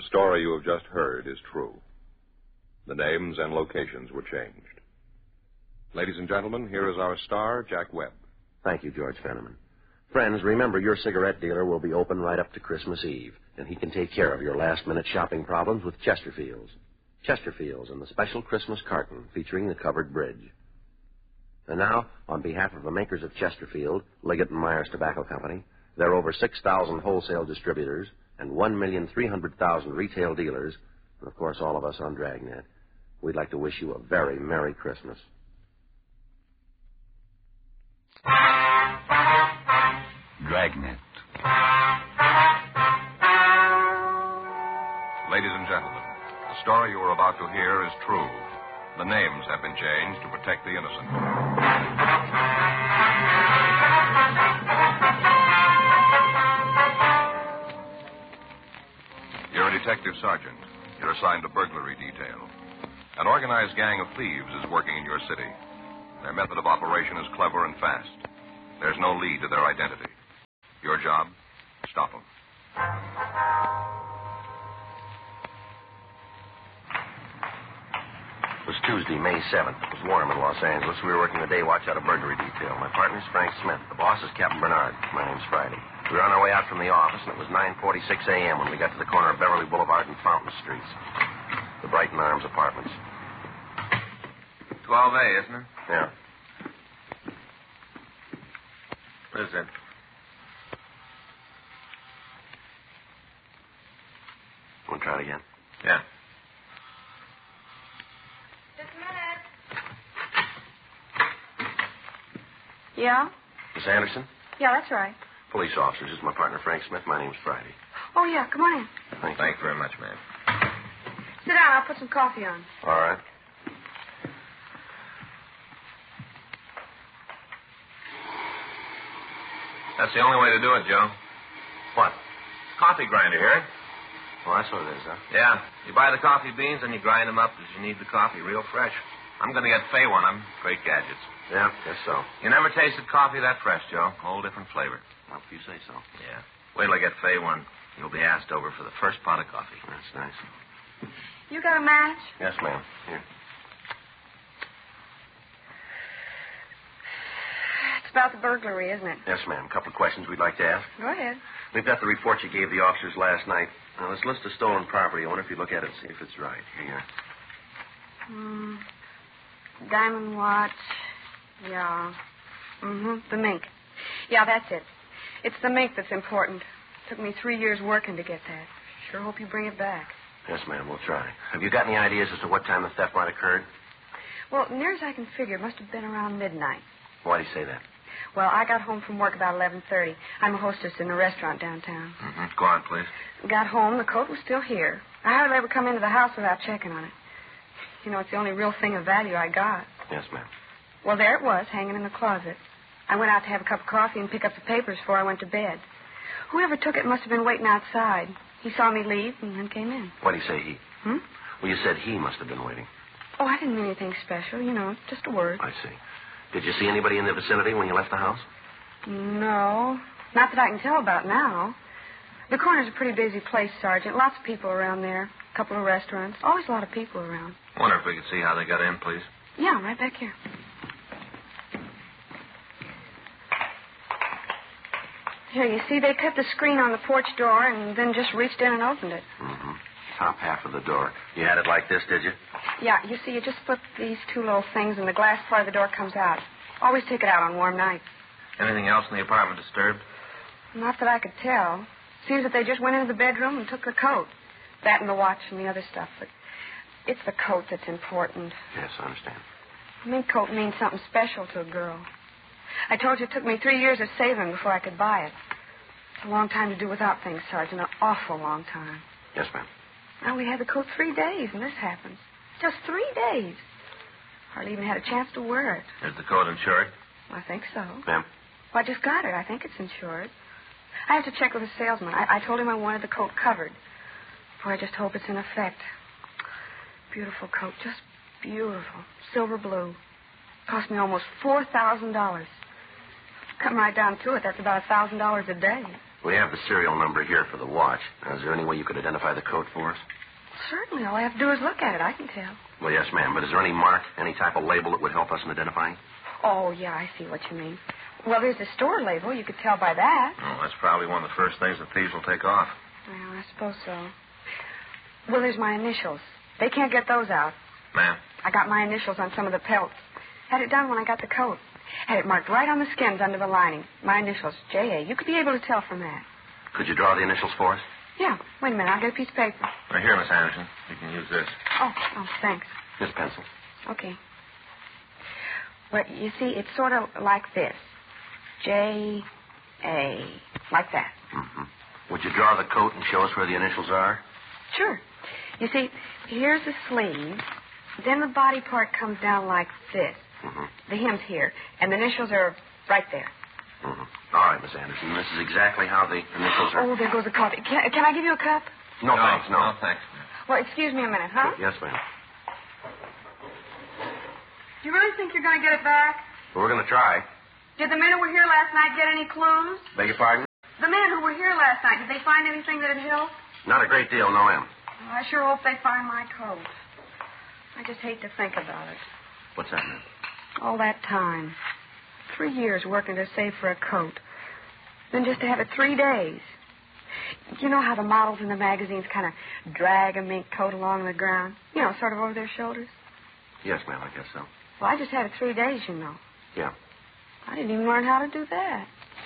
The story you have just heard is true. The names and locations were changed. Ladies and gentlemen, here is our star, Jack Webb. Thank you, George Fenneman. Friends, remember your cigarette dealer will be open right up to Christmas Eve, and he can take care of your last-minute shopping problems with Chesterfields. Chesterfields and the special Christmas carton featuring the covered bridge. And now, on behalf of the makers of Chesterfield, Liggett & Myers Tobacco Company, there are over 6,000 wholesale distributors and 1,300,000 retail dealers, and, of course, all of us on Dragnet. We'd like to wish you a very Merry Christmas. Dragnet. Ladies and gentlemen, the story you are about to hear is true. The names have been changed to protect the innocent. You're a detective sergeant. You're assigned to burglary detail. An organized gang of thieves is working in your city. Their method of operation is clever and fast. There's no lead to their identity. Your job? Stop them. It was Tuesday, May 7th. It was warm in Los Angeles. We were working the day watch out of burglary detail. My partner's Frank Smith. The boss is Captain Bernard. My name's Friday. We were on our way out from the office, and it was 9:46 a.m. when we got to the corner of Beverly Boulevard and Fountain Streets. The Brighton Arms Apartments. 12A, isn't it? Yeah. What is it? Want to try it again? Yeah. Just a minute. Yeah? Miss Anderson? Yeah, that's right. Police officers. This is my partner, Frank Smith. My name's Friday. Oh, yeah, come on in. Thank you. Thank you very much, ma'am. Sit down. I'll put some coffee on. All right. That's the only way to do it, Joe. What? Coffee grinder, hear it? Well, that's what it is, huh? Yeah. You buy the coffee beans and you grind them up as you need the coffee, real fresh. I'm going to get Fay one of them. Great gadgets. Yeah, guess so. You never tasted coffee that fresh, Joe. Whole different flavor. Well, if you say so. Yeah. Wait till I get Fay one. You'll be asked over for the first pot of coffee. That's nice. You got a match? Yes, ma'am. Here. It's about the burglary, isn't it? Yes, ma'am. A couple of questions we'd like to ask. Go ahead. We've got the report you gave the officers last night. Now, this list of stolen property, I wonder if you'd look at it and see if it's right. Here you are. Diamond watch. Yeah. The mink. Yeah, that's it. It's the mink that's important. Took me 3 years working to get that. Sure hope you bring it back. Yes, ma'am. We'll try. Have you got any ideas as to what time the theft might have occurred? Well, near as I can figure, it must have been around midnight. Why do you say that? Well, I got home from work about 11:30. I'm a hostess in a restaurant downtown. Go on, please. Got home, the coat was still here. I hardly ever come into the house without checking on it. You know, it's the only real thing of value I got. Yes, ma'am. Well, there it was, hanging in the closet. I went out to have a cup of coffee and pick up the papers before I went to bed. Whoever took it must have been waiting outside. He saw me leave and then came in. What do you say, he? Hmm? Well, you said he must have been waiting. Oh, I didn't mean anything special. You know, just a word. I see. Did you see anybody in the vicinity when you left the house? No. Not that I can tell about now. The corner's a pretty busy place, Sergeant. Lots of people around there. A couple of restaurants. Always a lot of people around. Wonder if we could see how they got in, please. Yeah, right back here. Here, you see, they cut the screen on the porch door and then just reached in and opened it. Top half of the door. You had it like this, did you? Yeah, you see, you just flip these two little things and the glass part of the door comes out. Always take it out on warm nights. Anything else in the apartment disturbed? Not that I could tell. Seems that they just went into the bedroom and took the coat. That and the watch and the other stuff. But it's the coat that's important. Yes, I understand. A mink coat means something special to a girl. I told you it took me 3 years of saving before I could buy it. It's a long time to do without things, Sergeant. An awful long time. Yes, ma'am. Well, we had the coat 3 days, and this happened. Just 3 days. Hardly even had a chance to wear it. Is the coat insured? I think so. Ma'am? Well, I just got it. I think it's insured. I have to check with the salesman. I told him I wanted the coat covered. Boy, I just hope it's in effect. Beautiful coat. Just beautiful. Silver blue. Cost me almost $4,000. Come right down to it, that's about $1,000 a day. We have the serial number here for the watch. Now, is there any way you could identify the coat for us? Certainly. All I have to do is look at it. I can tell. Well, yes, ma'am. But is there any mark, any type of label that would help us in identifying? Oh, yeah, I see what you mean. Well, there's a store label. You could tell by that. Oh, that's probably one of the first things the thieves will take off. Well, I suppose so. Well, there's my initials. They can't get those out. Ma'am? I got my initials on some of the pelts. Had it done when I got the coat. Had it marked right on the skins under the lining. My initials, J.A. You could be able to tell from that. Could you draw the initials for us? Yeah. Wait a minute. I'll get a piece of paper. Right here, Miss Anderson. You can use this. Oh, thanks. This pencil. Okay. Well, you see, it's sort of like this. J.A. Like that. Mm-hmm. Would you draw the coat and show us where the initials are? Sure. You see, here's the sleeve. Then the body part comes down like this. Mm-hmm. The hem's here. And the initials are right there. Mm-hmm. All right, Miss Anderson. This is exactly how the initials are. Oh, there goes the coffee. Can I give you a cup? No, thanks, no. No, thanks. Well, excuse me a minute, huh? Yes, ma'am. Do you really think you're going to get it back? Well, we're going to try. Did the men who were here last night get any clues? Beg your pardon? The men who were here last night, did they find anything that'd help? Not a great deal, no, ma'am. Well, I sure hope they find my coat. I just hate to think about it. What's that, ma'am? All that time. 3 years working to save for a coat. Then just to have it 3 days. You know how the models in the magazines kind of drag a mink coat along the ground? You know, sort of over their shoulders? Yes, ma'am, I guess so. Well, I just had it 3 days, you know. Yeah. I didn't even learn how to do that.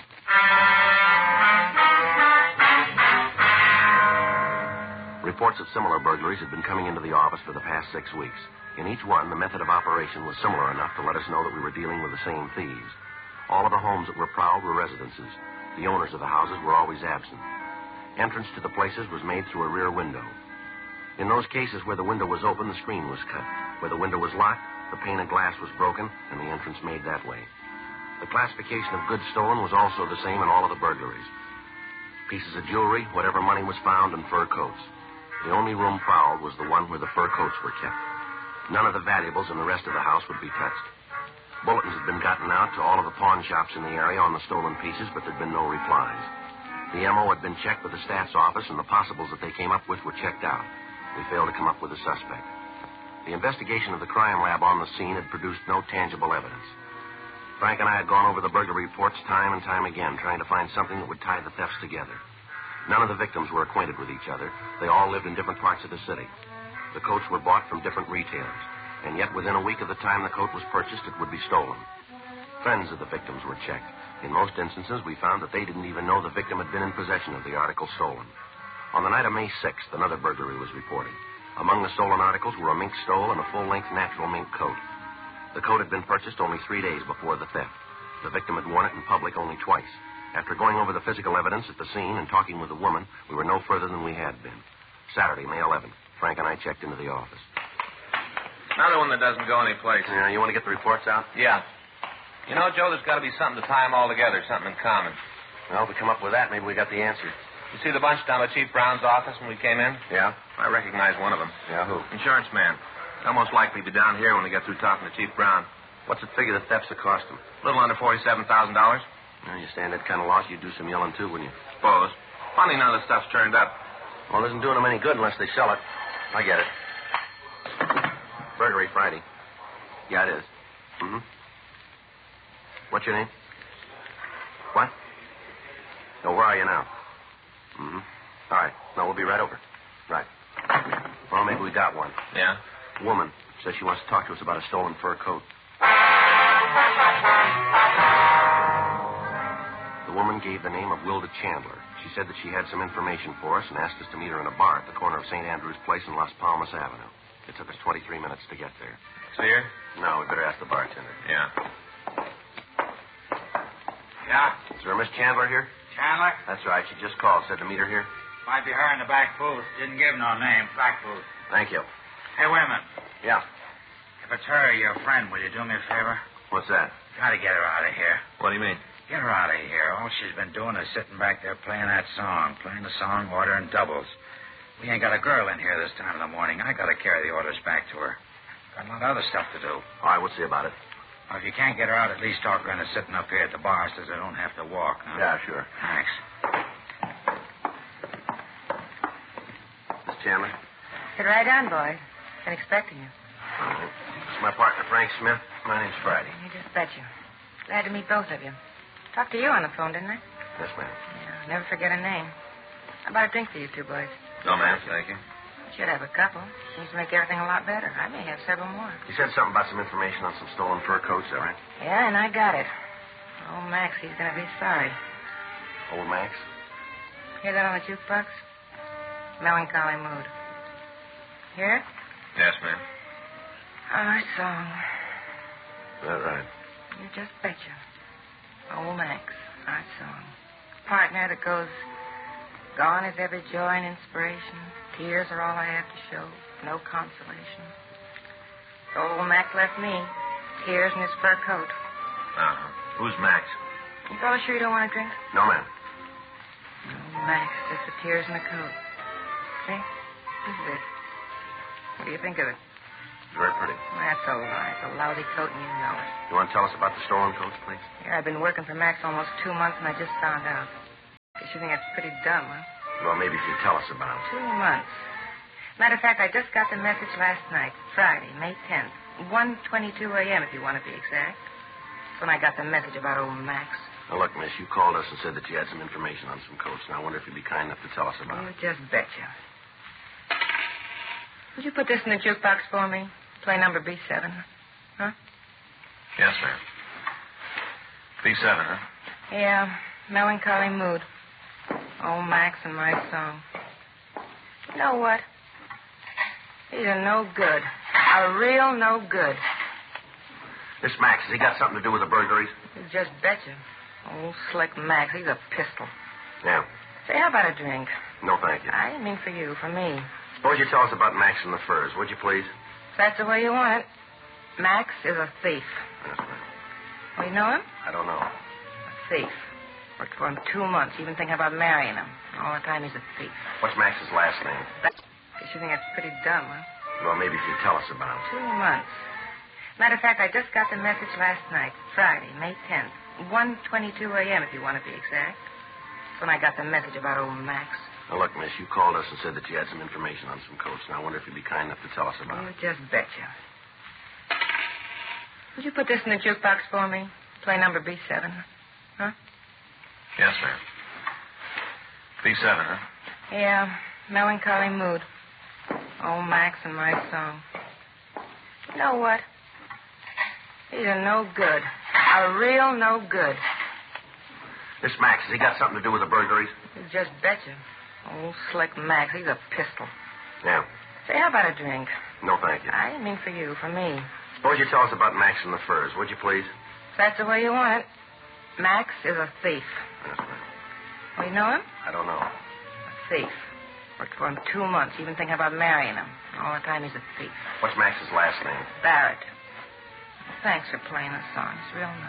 Reports of similar burglaries had been coming into the office for the past 6 weeks. In each one, the method of operation was similar enough to let us know that we were dealing with the same thieves. All of the homes that were prowled were residences. The owners of the houses were always absent. Entrance to the places was made through a rear window. In those cases where the window was open, the screen was cut. Where the window was locked, the pane of glass was broken, and the entrance made that way. The classification of goods stolen was also the same in all of the burglaries. Pieces of jewelry, whatever money was found, and fur coats. The only room prowled was the one where the fur coats were kept. None of the valuables in the rest of the house would be touched. Bulletins had been gotten out to all of the pawn shops in the area on the stolen pieces, but there'd been no replies. The M.O. had been checked with the staff's office, and the possibles that they came up with were checked out. We failed to come up with a suspect. The investigation of the crime lab on the scene had produced no tangible evidence. Frank and I had gone over the burglary reports time and time again, trying to find something that would tie the thefts together. None of the victims were acquainted with each other. They all lived in different parts of the city. The coats were bought from different retailers, and yet within a week of the time the coat was purchased, it would be stolen. Friends of the victims were checked. In most instances, we found that they didn't even know the victim had been in possession of the article stolen. On the night of May 6th, another burglary was reported. Among the stolen articles were a mink stole and a full-length natural mink coat. The coat had been purchased only 3 days before the theft. The victim had worn it in public only twice. After going over the physical evidence at the scene and talking with the woman, we were no further than we had been. Saturday, May 11th, Frank and I checked into the office. Another one that doesn't go anyplace. Yeah, you want to get the reports out? Yeah. You know, Joe, there's got to be something to tie them all together, something in common. Well, if we come up with that, maybe we got the answer. You see the bunch down at Chief Brown's office when we came in? Yeah? I recognize one of them. Yeah, who? Insurance man. He'll most likely be down here when we get through talking to Chief Brown. What's it figure the thefts have cost him? A little under $47,000. Well, you stand that kind of loss, you'd do some yelling, too, wouldn't you? Suppose. Funny none of the stuff's turned up. Well, it isn't doing them any good unless they sell it. I get it. Burglary Friday. Yeah, it is. Mm-hmm. What's your name? What? No, where are you now? Mm-hmm. All right. No, we'll be right over. Right. Well, maybe we got one. Yeah? Woman says she wants to talk to us about a stolen fur coat. The woman gave the name of Wilda Chandler. She said that she had some information for us and asked us to meet her in a bar at the corner of St. Andrew's Place and Las Palmas Avenue. It took us 23 minutes to get there. See her? No, we better ask the bartender. Yeah. Yeah? Is there a Miss Chandler here? Chandler? That's right. She just called. Said to meet her here. Might be her in the back booth. Didn't give no name. Back booth. Thank you. Hey, wait a minute. Yeah. If it's her or your friend, will you do me a favor? What's that? Try to get her out of here. What do you mean? Get her out of here. All she's been doing is sitting back there playing that song. Playing the song, ordering doubles. We ain't got a girl in here this time of the morning. I got to carry the orders back to her. Got a lot of other stuff to do. All right, we'll see about it. Well, if you can't get her out, at least talk her into sitting up here at the bar so I don't have to walk. Huh? Yeah, sure. Thanks. Chandler. Sit right down, boys. Been expecting you. All right. This is my partner, Frank Smith. My name's Friday. You just bet you. Glad to meet both of you. Talked to you on the phone, didn't I? Yes, ma'am. Yeah, never forget a name. How about a drink for you two boys? No, ma'am. Thank you. Should have a couple. Seems to make everything a lot better. I may have several more. You said something about some information on some stolen fur coats, is that right? Yeah, and I got it. Oh, Max, he's going to be sorry. Old Max? Hear that on the jukebox? Melancholy mood. Hear it? Yes, ma'am. Our song. Is that right? You just betcha. Old Max, our song. Partner that goes, gone is every joy and inspiration. Tears are all I have to show. No consolation. So old Max left me. Tears in his fur coat. Uh-huh. Who's Max? You fellas sure you don't want a drink? No, ma'am. No, Max, just the tears in the coat. See? This is it. What do you think of it? Very pretty. Well, that's a lie. It's a lousy coat, and you know it. You want to tell us about the stolen coats, please? Here, I've been working for Max almost 2 months, and I just found out. Guess you think that's pretty dumb, huh? Well, maybe if you tell us about it. 2 months. Matter of fact, I just got the message last night, Friday, May 10th, 1:22 a.m., if you want to be exact. That's when I got the message about old Max. Now, look, miss, you called us and said that you had some information on some coats. Now, I wonder if you'd be kind enough to tell us about You it. just betcha. Would you put this in the jukebox for me? Play number B7. Huh? Yes, ma'am. B7, huh? Yeah, melancholy mood. Old Max and my song. You know what? These are no good. A real no good. This Max, has he got something to do with the burglaries? You just betcha. Old slick Max, he's a pistol. Yeah. Say, how about a drink? No, thank you. I didn't mean for you, for me. Suppose you tell us about Max and the furs, would you, please? If that's the way you want it. Max is a thief. Yes, ma'am. Well, you know him? I don't know. A thief. Worked for him 2 months, even thinking about marrying him. All the time he's a thief. What's Max's last name? Guess you think that's pretty dumb, huh? Well, maybe if you tell us about it. 2 months. Matter of fact, I just got the message last night, Friday, May 10th, 1:22 a.m., if you want to be exact. That's when I got the message about old Max. Now, look, miss, you called us and said that you had some information on some coats. Now, I wonder if you'd be kind enough to tell us about You it. just betcha. Would you put this in the jukebox for me? Play number B7. Huh? Yes, ma'am. B7, huh? Yeah, melancholy mood. Old Max and my song. You know what? These are no good. A real no good. This Max, has he got something to do with the burglaries? You just betcha. Old slick Max, he's a pistol. Yeah. Say, how about a drink? No, thank you. I didn't mean for you, for me. Suppose you tell us about Max and the furs, would you, please? If that's the way you want it. Max is a thief. Yes, ma'am. Well, you know him? I don't know. A thief. Worked for him 2 months, even thinking about marrying him. All the time he's a thief. What's Max's last name? Barrett. Thanks for playing the song. It's real nice.